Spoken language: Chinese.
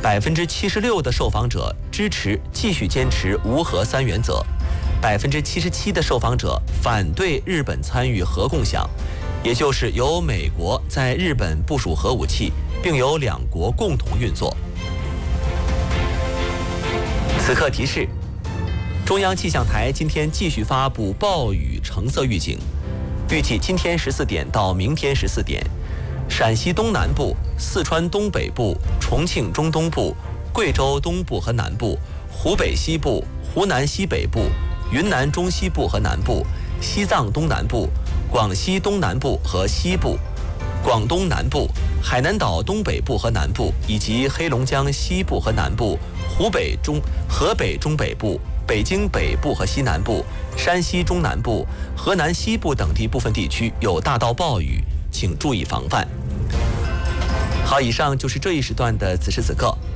76%的受访者支持继续坚持无核三原则，77%的受访者反对日本参与核共享，也就是由美国在日本部署核武器，并由两国共同运作。此刻提示：中央气象台今天继续发布暴雨橙色预警，预计今天14点到明天14点，陕西东南部、四川东北部、重庆中东部、贵州东部和南部、湖北西部、湖南西北部、云南中西部和南部、西藏东南部、广西东南部和西部、广东南部、海南岛东北部和南部，以及黑龙江西部和南部、河北中北部、北京北部和西南部、山西中南部、河南西部等地部分地区有大到暴雨，请注意防范。好，以上就是这一时段的此时此刻。